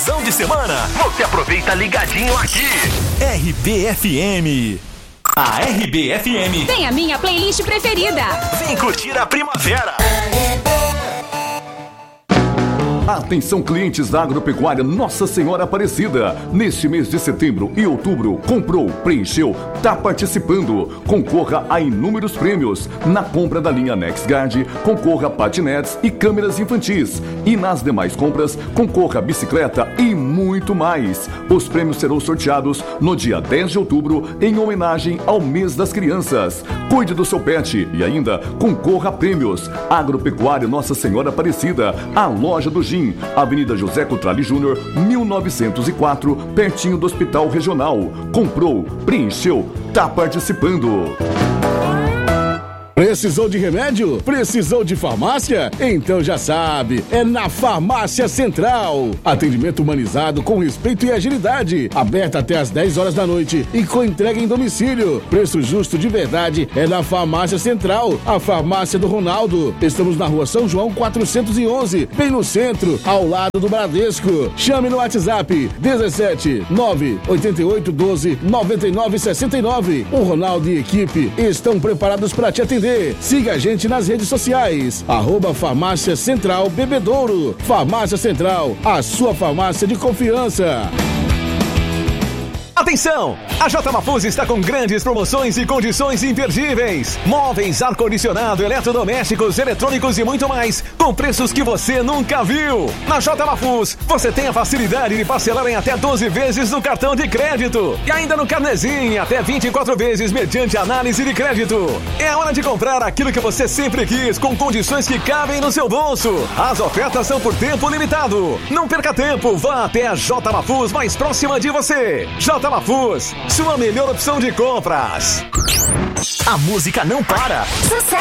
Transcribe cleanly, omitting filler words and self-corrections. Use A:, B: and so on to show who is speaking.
A: De semana, você aproveita ligadinho aqui. RBFM. A RBFM
B: tem a minha playlist preferida.
A: Vem curtir a primavera.
C: Atenção, clientes da Agropecuária Nossa Senhora Aparecida. Neste mês de setembro e outubro, comprou, preencheu, tá participando. Concorra a inúmeros prêmios. Na compra da linha NexGuard, concorra a patinetes e câmeras infantis. E nas demais compras, concorra a bicicleta e muito mais. Os prêmios serão sorteados no dia 10 de outubro, em homenagem ao mês das crianças. Cuide do seu pet e ainda concorra a prêmios. Agropecuária Nossa Senhora Aparecida, a loja do Gin, Avenida José Cotrali Júnior, 1904, pertinho do Hospital Regional. Comprou, preencheu, tá participando.
D: Precisou de remédio? Precisou de farmácia? Então já sabe, é na Farmácia Central. Atendimento humanizado com respeito e agilidade. Aberta até às 10 horas da noite e com entrega em domicílio. Preço justo de verdade é na Farmácia Central, a farmácia do Ronaldo. Estamos na Rua São João 411, bem no centro, ao lado do Bradesco. Chame no WhatsApp 17 988 12 99 69. O Ronaldo e equipe estão preparados para te atender. Siga a gente nas redes sociais, @Farmácia Central Bebedouro. Farmácia Central, a sua farmácia de confiança.
A: Atenção! A J Mafuz está com grandes promoções e condições imperdíveis. Móveis, ar-condicionado, eletrodomésticos, eletrônicos e muito mais, com preços que você nunca viu. Na J Mafuz, você tem a facilidade de parcelar em até 12 vezes no cartão de crédito. E ainda no carnezinho, até 24 vezes mediante análise de crédito. É a hora de comprar aquilo que você sempre quis, com condições que cabem no seu bolso. As ofertas são por tempo limitado. Não perca tempo, vá até a J Mafuz mais próxima de você. J Mafuz, sua melhor opção de compras. A música não para.